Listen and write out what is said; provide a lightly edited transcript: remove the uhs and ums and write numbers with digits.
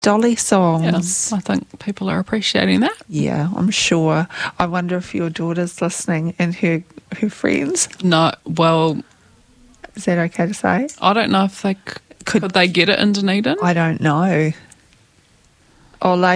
Dolly Yeah, songs. I think people are appreciating that. Yeah, I'm sure. I wonder if your daughter's listening and her friends. No, well, Is that okay to say? I don't know if they could they get it in Dunedin. I don't know. Oh,